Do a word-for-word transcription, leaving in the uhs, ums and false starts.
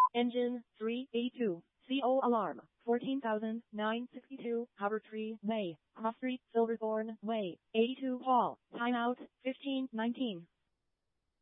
Engine three eighty-two. C O alarm. fourteen thousand nine hundred sixty-two. Havertree Way. Cross Street, Silverthorne Way. eighty-two Hall. Timeout fifteen nineteen.